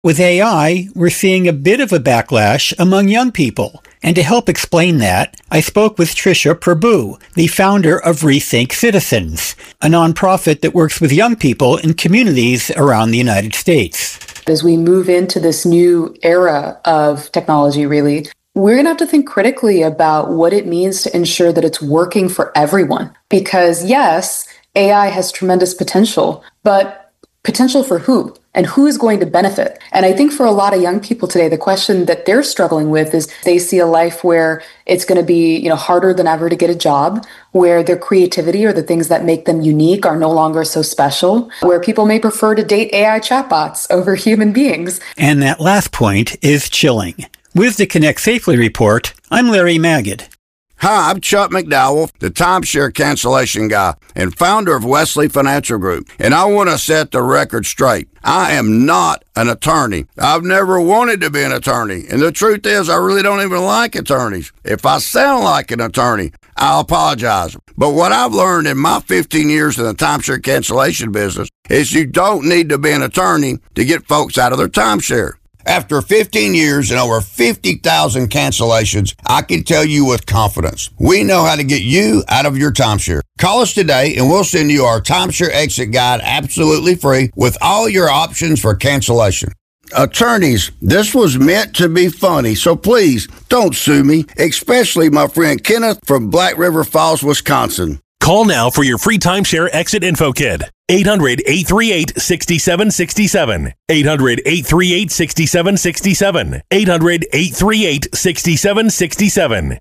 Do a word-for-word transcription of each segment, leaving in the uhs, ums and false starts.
With A I, we're seeing a bit of a backlash among young people. And to help explain that, I spoke with Trisha Prabhu, the founder of Rethink Citizens, a nonprofit that works with young people in communities around the United States. As we move into this new era of technology, really, we're going to have to think critically about what it means to ensure that it's working for everyone. Because yes, A I has tremendous potential, but potential for who? And who is going to benefit? And I think for a lot of young people today, the question that they're struggling with is they see a life where it's going to be, you know, harder than ever to get a job, where their creativity or the things that make them unique are no longer so special, where people may prefer to date A I chatbots over human beings. And that last point is chilling. With the Connect Safely report, I'm Larry Magid. Hi, I'm Chuck McDowell, the timeshare cancellation guy and founder of Wesley Financial Group. And I want to set the record straight. I am not an attorney. I've never wanted to be an attorney. And the truth is, I really don't even like attorneys. If I sound like an attorney, I'll apologize. But what I've learned in my fifteen years in the timeshare cancellation business is you don't need to be an attorney to get folks out of their timeshare. After fifteen years and over fifty thousand cancellations, I can tell you with confidence, we know how to get you out of your timeshare. Call us today and we'll send you our timeshare exit guide absolutely free with all your options for cancellation. Attorneys, this was meant to be funny, so please don't sue me, especially my friend Kenneth from Black River Falls, Wisconsin. Call now for your free timeshare exit info kit. eight hundred, eight three eight, six seven six seven. eight hundred, eight three eight, six seven six seven. eight hundred, eight three eight, six seven six seven.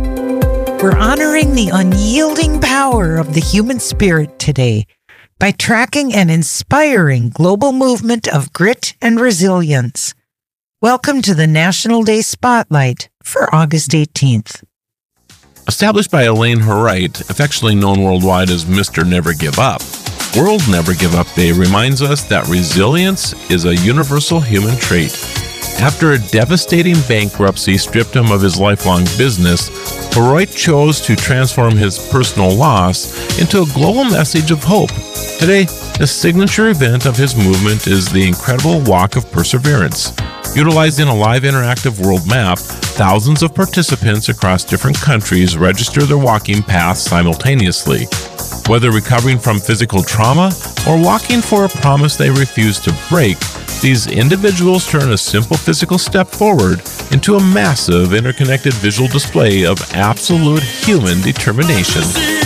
We're honoring the unyielding power of the human spirit today by tracking an inspiring global movement of grit and resilience. Welcome to the National Day Spotlight for August eighteenth. Established by Elaine Wright, affectionately known worldwide as Mister Never Give Up, World Never Give Up Day reminds us that resilience is a universal human trait. After a devastating bankruptcy stripped him of his lifelong business, Wright chose to transform his personal loss into a global message of hope. Today, the signature event of his movement is the incredible Walk of Perseverance. Utilizing a live interactive world map, thousands of participants across different countries register their walking paths simultaneously. Whether recovering from physical trauma or walking for a promise they refuse to break, these individuals turn a simple physical step forward into a massive interconnected visual display of absolute human determination.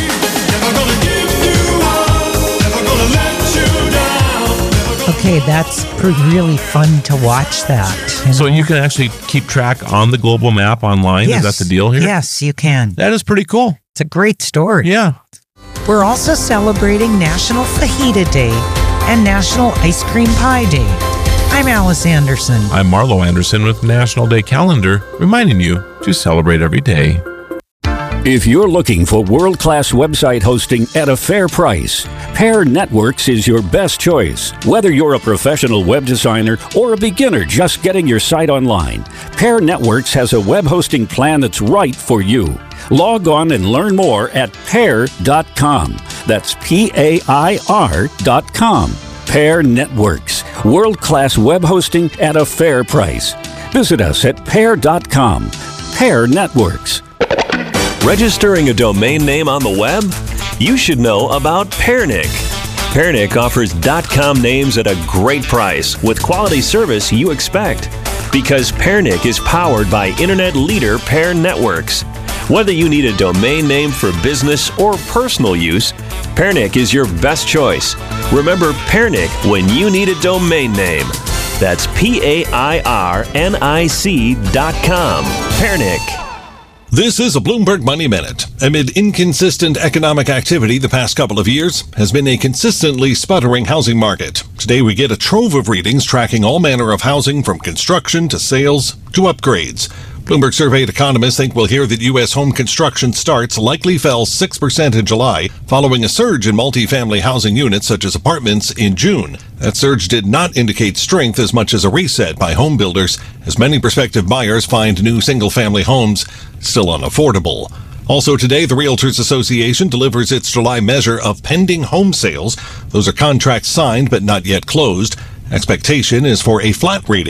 Okay, that's really fun to watch that. You know? So you can actually keep track on the global map online? Yes. Is that the deal here? Yes, you can. That is pretty cool. It's a great story. Yeah. We're also celebrating National Fajita Day and National Ice Cream Pie Day. I'm Alice Anderson. I'm Marlo Anderson with National Day Calendar, reminding you to celebrate every day. If you're looking for world-class website hosting at a fair price, Pair Networks is your best choice. Whether you're a professional web designer or a beginner just getting your site online, Pair Networks has a web hosting plan that's right for you. Log on and learn more at pair dot com. That's P A I R dot com. Pair Networks, world-class web hosting at a fair price. Visit us at pair dot com. Pair Networks. Registering a domain name on the web? You should know about Pairnic. Pairnic offers .com names at a great price with quality service you expect. Because Pairnic is powered by internet leader Pair Networks. Whether you need a domain name for business or personal use, Pairnic is your best choice. Remember Pairnic when you need a domain name. That's P A I R N I C dot com. Pairnic. This is a Bloomberg Money Minute. Amid inconsistent economic activity the past couple of years has been a consistently sputtering housing market. Today we get a trove of readings tracking all manner of housing from construction to sales to upgrades. Bloomberg surveyed economists think we'll hear that U S home construction starts likely fell six percent in July, following a surge in multifamily housing units such as apartments in June. That surge did not indicate strength as much as a reset by home builders, as many prospective buyers find new single-family homes still unaffordable. Also today, the Realtors Association delivers its July measure of pending home sales. Those are contracts signed but not yet closed. Expectation is for a flat reading.